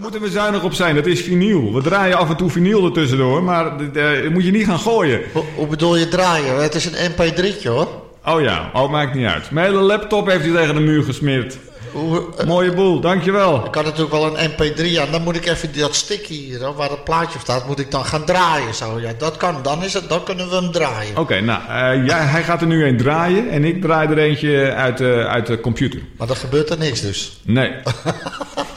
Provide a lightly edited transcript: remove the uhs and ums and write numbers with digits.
moeten we zuinig op zijn. Dat is vinyl. We draaien af en toe vinyl ertussendoor, maar dat moet je niet gaan gooien. Hoe bedoel je draaien? Het is een mp3'tje hoor. Oh ja, maakt niet uit. Mijn hele laptop heeft hij tegen de muur gesmeerd. Mooie boel, dankjewel. Ik kan natuurlijk wel een mp3 aan. Dan moet ik even dat sticky hier, waar het plaatje op staat, moet ik dan gaan draaien. Zo. Ja, dat kan. Dan kunnen we hem draaien. Oké, nou, hij gaat er nu een draaien en ik draai er eentje uit de computer. Maar dan gebeurt er niks dus. Nee.